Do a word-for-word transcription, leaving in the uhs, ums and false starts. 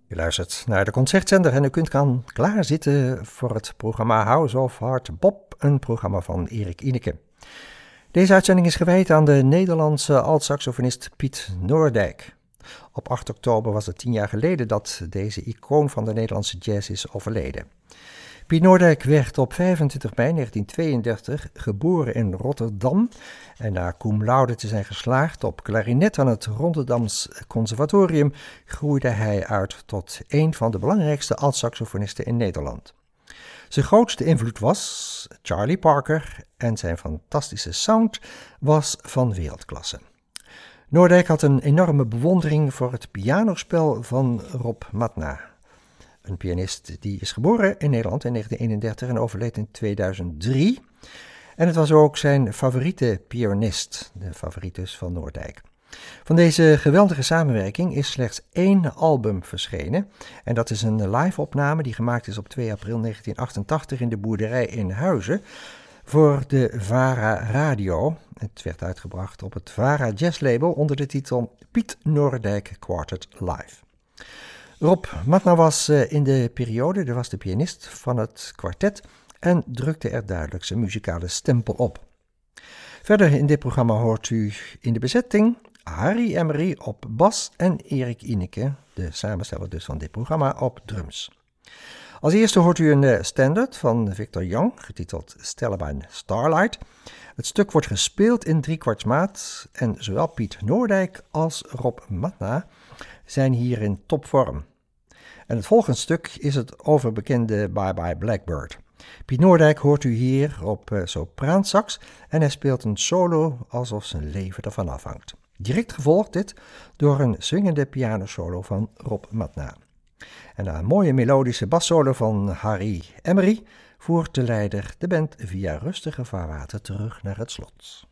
U luistert naar de Concertzender en u kunt gaan klaarzitten voor het programma House of Hard Bop, een programma van Erik Ineke. Deze uitzending is gewijd aan de Nederlandse alt-saxofonist Piet Noordijk. Op acht oktober was het tien jaar geleden dat deze icoon van de Nederlandse jazz is overleden. Piet Noordijk werd op vijfentwintig mei negentien tweeëndertig geboren in Rotterdam en na cum laude te zijn geslaagd op klarinet aan het Rotterdams Conservatorium groeide hij uit tot een van de belangrijkste alt-saxofonisten in Nederland. Zijn grootste invloed was Charlie Parker en zijn fantastische sound was van wereldklasse. Noordijk had een enorme bewondering voor het pianospel van Rob Matna. Een pianist die is geboren in Nederland in negentien eenendertig en overleed in tweeduizend drie. En het was ook zijn favoriete pianist, de favoriet van Noordijk. Van deze geweldige samenwerking is slechts één album verschenen. En dat is een live-opname die gemaakt is op twee april negentien achtentachtig in de boerderij in Huizen voor de VARA Radio. Het werd uitgebracht op het VARA Jazz Label onder de titel Piet Noordijk Quartet Live. Rob Matna was in de periode, de was de pianist van het kwartet en drukte er duidelijk zijn muzikale stempel op. Verder in dit programma hoort u in de bezetting Harry Emery op bas en Erik Ineke, de samensteller dus van dit programma, op drums. Als eerste hoort u een standard van Victor Young, getiteld Stellabine Starlight. Het stuk wordt gespeeld in driekwartsmaat en zowel Piet Noordijk als Rob Matna zijn hier in topvorm. En het volgende stuk is het overbekende Bye Bye Blackbird. Piet Noordijk hoort u hier op uh, sopraansax en hij speelt een solo alsof zijn leven ervan afhangt. Direct gevolgd dit door een swingende pianosolo van Rob Matna. En na een mooie melodische bassolo van Harry Emery voert de leider de band via rustige vaarwater terug naar het slot.